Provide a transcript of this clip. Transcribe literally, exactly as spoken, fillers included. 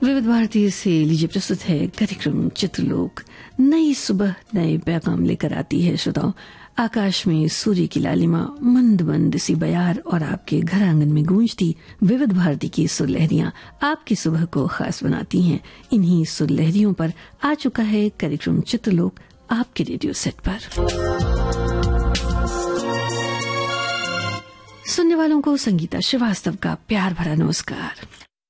विविध भारती से लीजिए प्रस्तुत है कार्यक्रम चित्रलोक। नई सुबह नए पैगाम लेकर आती है श्रोताओं। आकाश में सूर्य की लालिमा मंद मंद सी बयार और आपके घर आंगन में गूंजती विविध भारती की सुरलहरियां आपकी सुबह को खास बनाती हैं। इन्हीं सुरलहरियों पर आ चुका है कार्यक्रम चित्रलोक आपके रेडियो सेट पर। सुनने वालों को संगीता श्रीवास्तव का प्यार भरा नमस्कार।